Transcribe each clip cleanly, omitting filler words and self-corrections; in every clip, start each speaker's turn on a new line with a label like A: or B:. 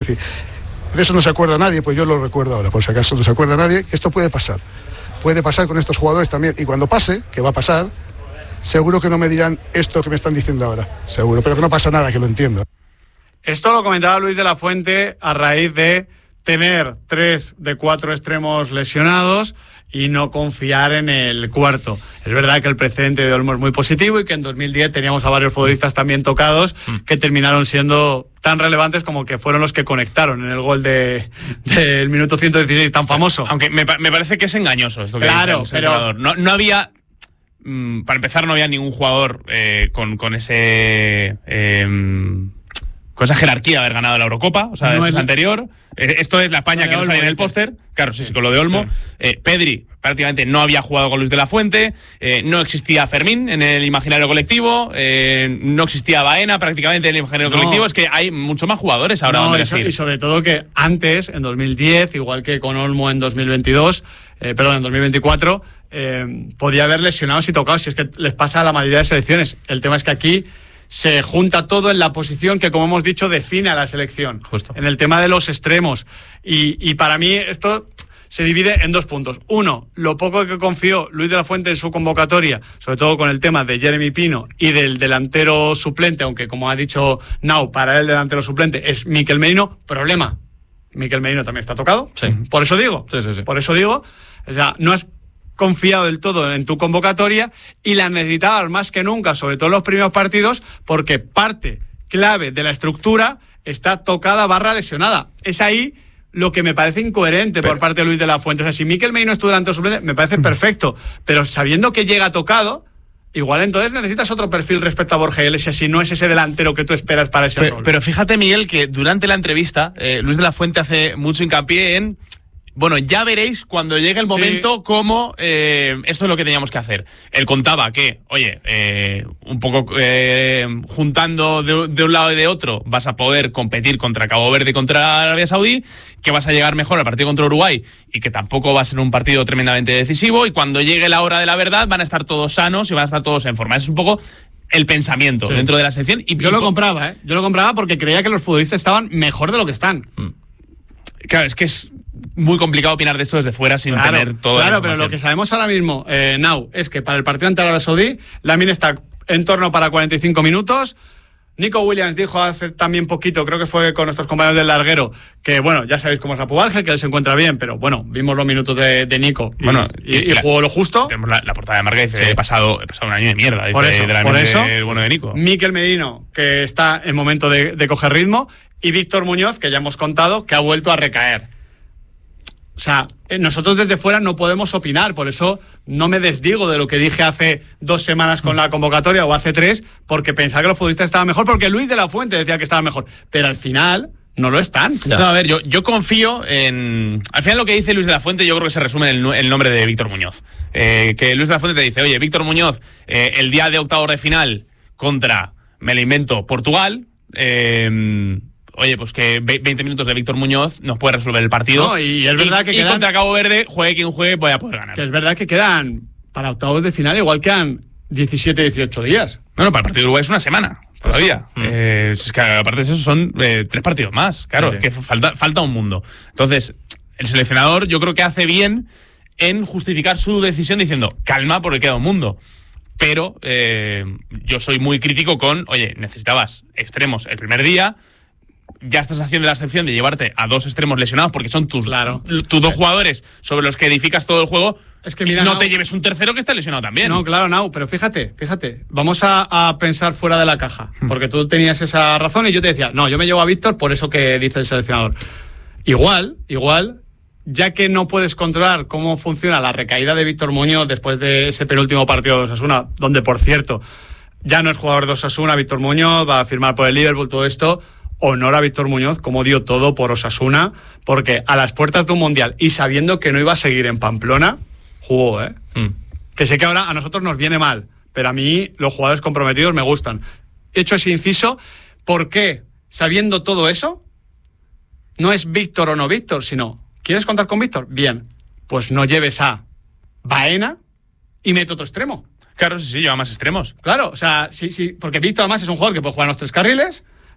A: decir, de eso no se acuerda nadie, pues yo lo recuerdo ahora, por si acaso no se acuerda nadie. Esto puede pasar con estos jugadores también, y cuando pase, que va a pasar, seguro que no me dirán esto que me están diciendo ahora, seguro, pero que no pasa nada, que lo entiendo.
B: Esto lo comentaba Luis de la Fuente a raíz de tener 3 de 4 extremos lesionados y no confiar en el cuarto. Es verdad que el precedente de Olmo es muy positivo y que en 2010 teníamos a varios futbolistas también tocados que terminaron siendo tan relevantes como que fueron los que conectaron en el gol del minuto 116 tan famoso.
C: Aunque me parece que es engañoso esto que
B: claro,
C: dice el pero no había, para empezar, no había ningún jugador con ese... con esa jerarquía de haber ganado la Eurocopa, o sea, no es anterior. Esto es la España que no salía en el póster. Claro, sí, con lo de Olmo. Sí. Pedri prácticamente no había jugado con Luis de la Fuente. No existía Fermín en el imaginario colectivo. No existía Baena prácticamente en el imaginario colectivo. Es que hay muchos más jugadores ahora.
B: Y sobre todo que antes, en 2010, igual que con Olmo en 2022, en 2024, podía haber lesionados y tocados. Si es que les pasa a la mayoría de selecciones. El tema es que aquí se junta todo en la posición que, como hemos dicho, define a la selección.
C: Justo.
B: En el tema de los extremos. Y para mí esto se divide en 2 puntos. Uno, lo poco que confió Luis de la Fuente en su convocatoria, sobre todo con el tema de Jeremy Pino y del delantero suplente, aunque como ha dicho Nau, para él el delantero suplente es Mikel Merino. Problema, Mikel Merino también está tocado.
C: Sí.
B: Por eso digo.
C: Sí.
B: Por eso digo. O sea, no has confiado del todo en tu convocatoria y la necesitabas más que nunca, sobre todo en los primeros partidos, porque parte clave de la estructura está tocada / lesionada. Es ahí lo que me parece incoherente por parte de Luis de la Fuente. O sea, si Mikel Merino es tu delantero suplente, me parece perfecto, pero sabiendo que llega tocado, igual entonces necesitas otro perfil respecto a Borja Iglesias si no es ese delantero que tú esperas para ese rol.
C: Pero fíjate, Miguel, que durante la entrevista Luis de la Fuente hace mucho hincapié en... Bueno, ya veréis cuando llegue el momento cómo esto es lo que teníamos que hacer. Él contaba que, oye, un poco juntando de un lado y de otro vas a poder competir contra Cabo Verde y contra Arabia Saudí, que vas a llegar mejor al partido contra Uruguay y que tampoco va a ser un partido tremendamente decisivo, y cuando llegue la hora de la verdad van a estar todos sanos y van a estar todos en forma. Ese es un poco el pensamiento dentro de la selección. Y
B: yo lo compraba, Yo lo compraba porque creía que los futbolistas estaban mejor de lo que están.
C: Claro, es que es muy complicado opinar de esto desde fuera sin tener todo.
B: Claro, pero lo que sabemos ahora mismo, Nau, es que para el partido ante Arabia Saudí, Lamine está en torno para 45 minutos. Nico Williams dijo hace también poquito, creo que fue con nuestros compañeros del larguero, que bueno, ya sabéis cómo es la pubalgia, que él se encuentra bien, pero bueno, vimos los minutos de Nico y jugó lo justo.
C: Tenemos la portada de marca, dice, he pasado un año de mierda. Dice,
B: por eso,
C: el bueno de Nico.
B: Mikel Merino, que está en momento de coger ritmo, y Víctor Muñoz, que ya hemos contado, que ha vuelto a recaer. O sea, nosotros desde fuera no podemos opinar, por eso no me desdigo de lo que dije hace 2 semanas con la convocatoria o hace 3, porque pensaba que los futbolistas estaban mejor, porque Luis de la Fuente decía que estaban mejor, pero al final no lo están.
C: No, a ver, yo confío en... Al final lo que dice Luis de la Fuente yo creo que se resume en el nombre de Víctor Muñoz. Que Luis de la Fuente te dice, oye, Víctor Muñoz, el día de octavos de final contra, me lo invento, Portugal... Oye, pues que 20 minutos de Víctor Muñoz nos puede resolver el partido.
B: No, y es verdad que quedan...
C: contra Cabo Verde, juegue quien juegue, voy a poder ganar.
B: Que es verdad que quedan, para octavos de final, igual quedan 17, 18 días.
C: No, para el partido de Uruguay es una semana, todavía. Es que aparte de eso son 3 partidos más. Claro, que falta un mundo. Entonces, el seleccionador yo creo que hace bien en justificar su decisión diciendo, calma porque queda un mundo. Pero yo soy muy crítico con, oye, necesitabas extremos el primer día... Ya estás haciendo la excepción de llevarte a 2 extremos lesionados porque son tus 2 jugadores sobre los que edificas todo el juego.
B: Es que mira,
C: no te lleves un tercero que está lesionado también.
B: No, claro, Nau, pero fíjate, vamos a pensar fuera de la caja, porque tú tenías esa razón y yo te decía, no, yo me llevo a Víctor por eso que dice el seleccionador. Igual, ya que no puedes controlar cómo funciona la recaída de Víctor Muñoz después de ese penúltimo partido de Osasuna, donde, por cierto, ya no es jugador de Osasuna, Víctor Muñoz va a firmar por el Liverpool, todo esto... Honor a Víctor Muñoz, como dio todo por Osasuna, porque a las puertas de un mundial y sabiendo que no iba a seguir en Pamplona, jugó, Que sé que ahora a nosotros nos viene mal, pero a mí los jugadores comprometidos me gustan. Hecho ese inciso, ¿por qué? Sabiendo todo eso, no es Víctor o no Víctor, sino, ¿quieres contar con Víctor? Bien, pues no lleves a Baena y mete otro extremo.
C: Claro, sí, lleva más extremos.
B: Claro, o sea, sí, porque Víctor además es un jugador que puede jugar en los 3 carriles.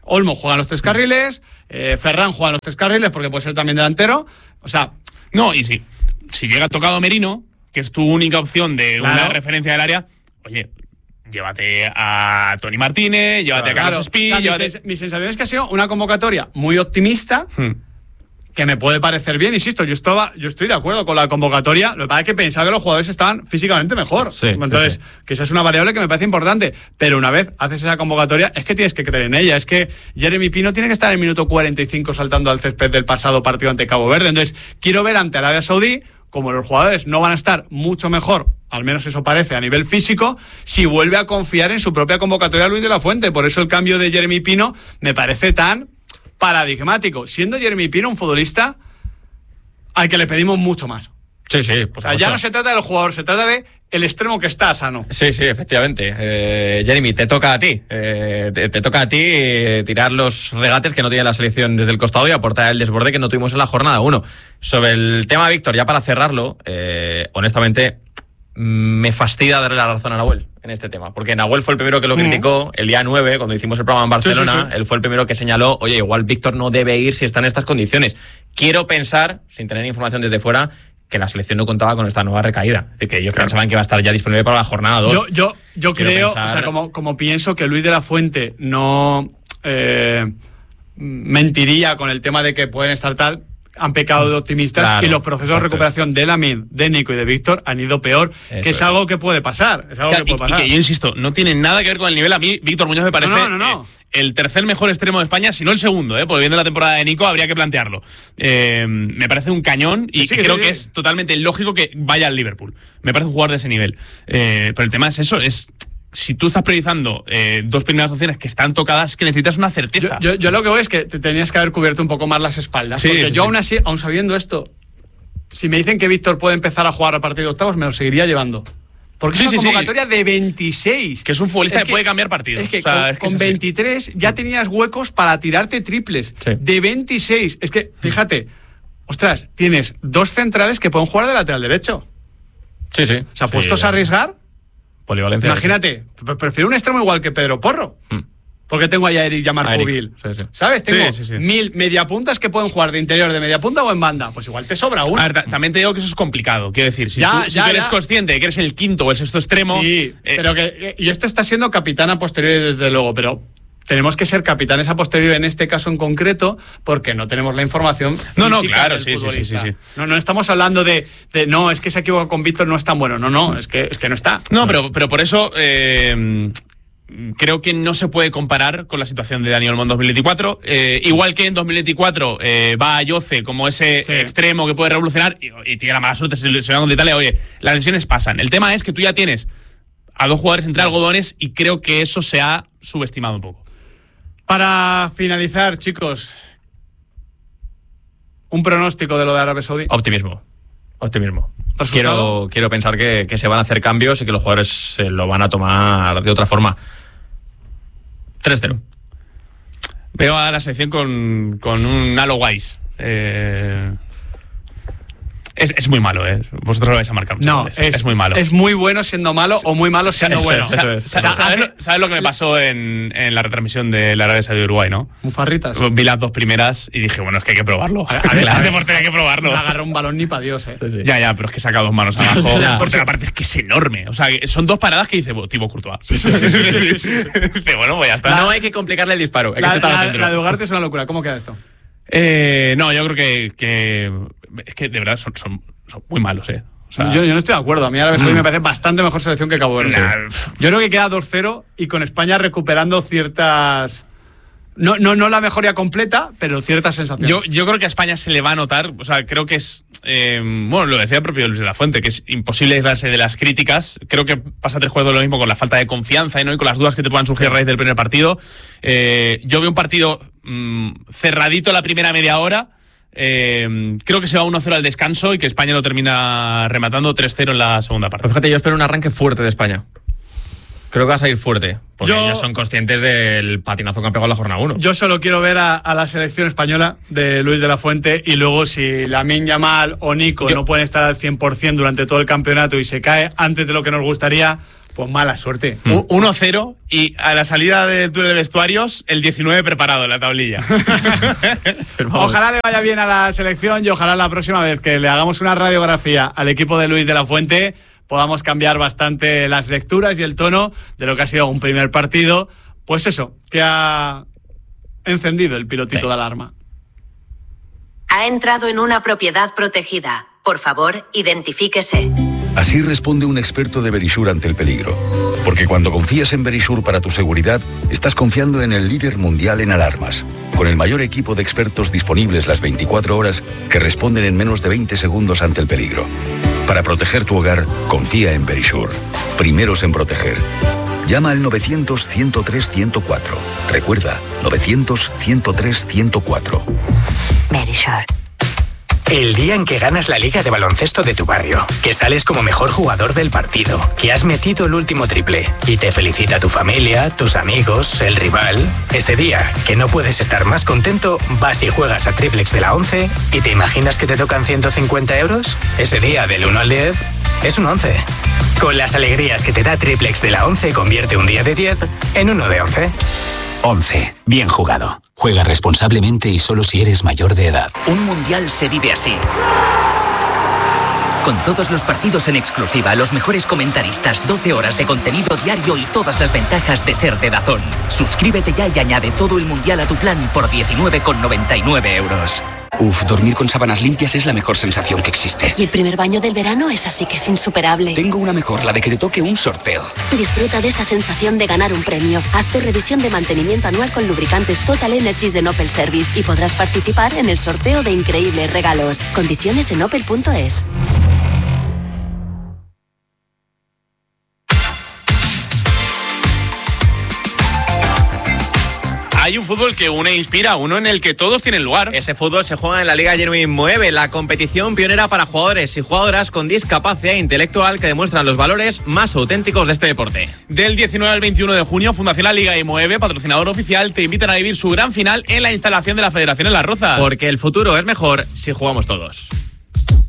B: Olmo juega en los 3 carriles, Ferran juega en los 3 carriles porque puede ser también delantero. O sea...
C: No, y si llega tocado Merino, que es tu única opción de una referencia del área, oye, llévate a Toni Martínez, llévate a Carlos Espí...
B: O sea, mi sensación es que ha sido una convocatoria muy optimista, que me puede parecer bien, insisto, yo estoy de acuerdo con la convocatoria, lo que pasa es que pensaba que los jugadores estaban físicamente mejor.
D: Sí,
B: entonces, que esa es una variable que me parece importante, pero una vez haces esa convocatoria, es que tienes que creer en ella, es que Jeremy Pino tiene que estar en el minuto 45 saltando al césped del pasado partido ante Cabo Verde, entonces quiero ver ante Arabia Saudí, como los jugadores no van a estar mucho mejor, al menos eso parece a nivel físico, si vuelve a confiar en su propia convocatoria Luis de la Fuente. Por eso el cambio de Jeremy Pino me parece tan paradigmático, siendo Jeremy Pino un futbolista al que le pedimos mucho más.
D: Sí,
B: o sea, ya no se trata del jugador, se trata de el extremo que está sano.
D: Sí, efectivamente. Jeremy, te toca a ti. Te toca a ti tirar los regates que no tiene la selección desde el costado y aportar el desborde que no tuvimos en la jornada 1. Sobre el tema, Víctor, ya para cerrarlo, honestamente, me fastidia darle la razón a Nahuel en este tema, porque Nahuel fue el primero que lo criticó el día 9, cuando hicimos el programa en Barcelona. Sí. Él fue el primero que señaló, oye, igual Víctor no debe ir si está en estas condiciones. Quiero pensar, sin tener información desde fuera, que la selección no contaba con esta nueva recaída. Es decir, que ellos pensaban que iba a estar ya disponible para la jornada 2.
B: Yo creo, pensar... o sea, como pienso que Luis de la Fuente no mentiría con el tema de que pueden estar tal, han pecado de optimistas, claro, y los procesos de recuperación de Lamine, de Nico y de Víctor han ido peor, eso que es algo que puede pasar. Es algo que puede pasar.
C: Y que yo insisto, no tiene nada que ver con el nivel. A mí, Víctor Muñoz me parece el tercer mejor extremo de España, si no el segundo, porque viendo la temporada de Nico habría que plantearlo. Me parece un cañón y creo que es totalmente lógico que vaya al Liverpool. Me parece un jugador de ese nivel. Pero el tema es eso, si tú estás priorizando 2 primeras opciones que están tocadas, que necesitas una certeza.
B: Yo lo que voy es que te tenías que haber cubierto un poco más las espaldas. Porque yo aún así, aún sabiendo esto, si me dicen que Víctor puede empezar a jugar a partir de octavos, me lo seguiría llevando. Porque es una convocatoria de 26.
C: Que es un futbolista que puede cambiar partidos.
B: Es que con 23 ya tenías huecos para tirarte triples. Sí. De 26. Es que, fíjate, ostras, tienes 2 centrales que pueden jugar de lateral derecho.
D: Sí.
B: O sea, puestos a arriesgar.
D: Polivalencia.
B: Imagínate, prefiero un extremo igual que Pedro Porro. Porque tengo allá a Eric y a Marco Vil. Sí. ¿Sabes? Tengo 1000 mediapuntas que pueden jugar de interior, de mediapunta o en banda. Pues igual te sobra uno.
C: A ver, también te digo que eso es complicado. Quiero decir, si tú eres consciente de que eres el quinto o el sexto extremo...
B: Sí, pero y esto está siendo capitán a posteriori, desde luego, pero... Tenemos que ser capitanes a posteriori en este caso en concreto porque no tenemos la información física
C: claro,
B: del
C: sí.
B: No estamos hablando de no, es que se equivoca con Víctor, no es tan bueno. No, es que no está.
C: No, pero por eso creo que no se puede comparar con la situación de Dani Olmo en 2024. Igual que en 2024 va a Yoce como ese extremo que puede revolucionar y tiene la mala suerte, se va con Italia. Oye, las lesiones pasan. El tema es que tú ya tienes a 2 jugadores entre algodones y creo que eso se ha subestimado un poco.
B: Para finalizar, chicos, un pronóstico de lo de Arabia Saudí.
D: Optimismo. Quiero pensar que se van a hacer cambios y que los jugadores se lo van a tomar de otra forma. 3-0.
C: Veo a la selección con un halo guays. Es muy malo, Vosotros lo vais a marcar.
B: No,
C: es muy malo.
B: Es muy bueno siendo malo o muy malo siendo bueno.
C: ¿Sabes lo que me pasó en la retransmisión de la Arabia Saudí de Uruguay, no?
B: Mufarritas.
C: Vi las 2 primeras y dije, bueno, es que hay que probarlo. Hace portero hay que probarlo.
B: No agarra un balón ni para Dios,
C: Sí. Ya, pero es que saca 2 manos abajo. Porque aparte es que es enorme. O sea, son 2 paradas que dice Thibaut Courtois. Sí. Dice, bueno, pues ya está.
D: No hay que complicarle el disparo.
B: La de Ugarte es una locura. ¿Cómo queda esto?
C: No, yo creo que es que de verdad son muy malos, O sea,
B: yo no estoy de acuerdo. A mí Arabia Saudí me parece bastante mejor selección que Cabo Verde. Yo creo que queda 2-0 y con España recuperando ciertas... No la mejoría completa, pero ciertas sensaciones.
C: Yo creo que a España se le va a notar, o sea, creo que es... lo decía el propio Luis de la Fuente, que es imposible aislarse de las críticas. Creo que pasa 3 juegos lo mismo con la falta de confianza y con las dudas que te puedan surgir a raíz del primer partido. Yo veo un partido cerradito la primera media hora. Creo que se va 1-0 al descanso y que España lo termina rematando 3-0 en la segunda parte.
D: Pues fíjate, yo espero un arranque fuerte de España. Creo que vas a ir fuerte, porque ellos son conscientes del patinazo que han pegado en la jornada 1.
B: Yo solo quiero ver a la selección española de Luis de la Fuente y luego si Lamine Yamal o Nico no pueden estar al 100% durante todo el campeonato y se cae antes de lo que nos gustaría, Pues mala suerte.
C: 1-0 y a la salida del túnel de vestuarios, el 19 preparado en la tablilla.
B: Ojalá le vaya bien a la selección y ojalá la próxima vez que le hagamos una radiografía al equipo de Luis de la Fuente podamos cambiar bastante las lecturas y el tono de lo que ha sido un primer partido. Pues eso, que ha encendido el pilotito de alarma.
E: Ha entrado en una propiedad protegida. Por favor, identifíquese.
F: Así responde un experto de Verisure ante el peligro. Porque cuando confías en Verisure para tu seguridad, estás confiando en el líder mundial en alarmas. Con el mayor equipo de expertos disponibles las 24 horas que responden en menos de 20 segundos ante el peligro. Para proteger tu hogar, confía en Verisure. Primeros en proteger. Llama al 900-103-104. Recuerda, 900-103-104.
G: Verisure. El día en que ganas la liga de baloncesto de tu barrio, que sales como mejor jugador del partido, que has metido el último triple y te felicita tu familia, tus amigos, el rival. Ese día, que no puedes estar más contento, vas y juegas a Triplex de la 11 y te imaginas que te tocan 150 euros. Ese día, del 1 al 10, es un 11. Con las alegrías que te da Triplex de la 11, convierte un día de 10 en uno de 11.
H: 11. Bien jugado. Juega responsablemente y solo si eres mayor de edad.
I: Un mundial se vive así. Con todos los partidos en exclusiva, los mejores comentaristas, 12 horas de contenido diario y todas las ventajas de ser de DAZN. Suscríbete ya y añade todo el mundial a tu plan por 19,99 euros.
H: Uf, dormir con sábanas limpias es la mejor sensación que existe.
J: Y el primer baño del verano es así que es insuperable.
H: Tengo una mejor, la de que te toque un sorteo.
J: Disfruta de esa sensación de ganar un premio. Haz tu revisión de mantenimiento anual con lubricantes Total Energies de Opel Service y podrás participar en el sorteo de increíbles regalos. Condiciones en opel.es.
C: Hay un fútbol que une e inspira, uno en el que todos tienen lugar.
D: Ese fútbol se juega en la Liga Genuine Mueve, la competición pionera para jugadores y jugadoras con discapacidad intelectual que demuestran los valores más auténticos de este deporte.
C: Del 19 al 21 de junio, Fundación La Liga y Mueve, patrocinador oficial, te invitan a vivir su gran final en la instalación de la Federación en Las Rozas.
D: Porque el futuro es mejor si jugamos todos.